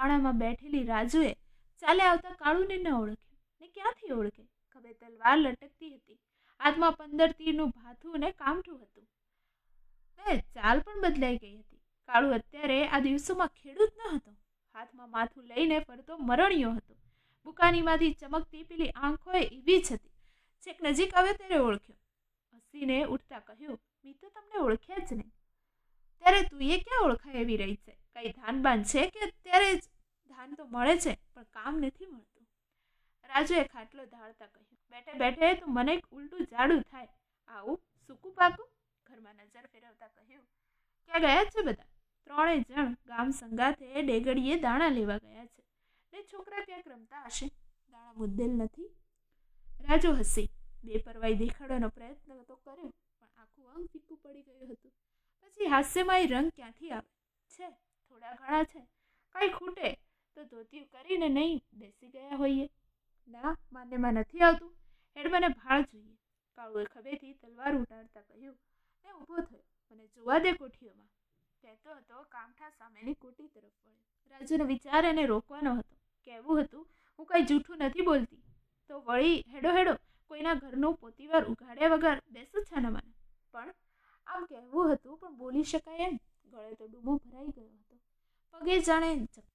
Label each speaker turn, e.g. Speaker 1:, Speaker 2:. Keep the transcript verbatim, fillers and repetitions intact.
Speaker 1: ખૂણામાં બેઠેલી રાજુએ ચાલે આવતા કાળુને ન ઓળખ્યો ને ક્યાંથી ઓળખે? ખભે તલવાર લટકતી હતી, હાથમાં પંદર તીરનું ભાથું ને કામઠું હતું ને ચાલ પણ બદલાઈ ગઈ હતી. કાળુ અત્યારે આ દિવસોમાં ખેડૂત ન હતો, હાથમાં માથું લઈને ફરતો મરણિયો હતો. બુકાનીમાંથી ચમકતી પેલી આંખો એવી જ હતી. છેક નજીક આવ્યો ત્યારે ઓળખ્યો. હસીને ઉઠતા કહ્યું, મેં તો તમને ઓળખ્યા જ નહીં. ત્યારે તું એ ક્યાં ઓળખાય એવી રહી છે? કઈ ધાન બાન છે કે અત્યારે જ? ધાન તો મળે છે પણ કામ નથી મળતું. રાજુએ ખાટલો ધાળતા કહ્યું, બેઠે બેઠે તો મને ઉલટું જાડું થાય. આવું સૂકું પાકું? ઘરમાં નજર ફેરવતા કહ્યું, ક્યાં ગયા છે બધા? ત્રણેય જણ ગામ સંગાથે ડેગડીએ દાણા લેવા ગયા છે ને છોકરા ક્યાંક રમતા હશે. દાણા મુદ્દેલ નથી? રાજુ હસી બેપરવાઈ દેખાડવાનો પ્રયત્ન તો કર્યો, પણ આખું અંગ ફીકું પડી ગયું હતું. પછી હાસ્યમાં એ રંગ ક્યાંથી આવે છે? થોડા ઘણા છે, કઈ ખૂટે તો ધોતિયું કરીને નહીં બેસી ગયા હોઈએ. ના, માનેમાં નથી આવતું. હેડ મને ભાળ જોઈએ. કાળુએ ખભેથી તલવાર ઉતારતા કહ્યું ને ઊભો થયો. મને જોવા દે કોઠીઓમાં. કહેતો હતો કામઠા સામેની કોઠી તરફ વળ્યો. રાજુનો વિચાર એને રોકવાનો હતો. કહેવું હતું, હું કઈ જૂઠું નથી બોલતી. તો વળી હેડો હેડો કોઈના ઘરનું પોતીવાર ઉઘાડ્યા વગર બેસું છાના મને. પણ આમ કહેવું હતું પણ બોલી શકાય એમ. ગળે તો ડૂમો ભરાઈ ગયો હતો. પગે જાણે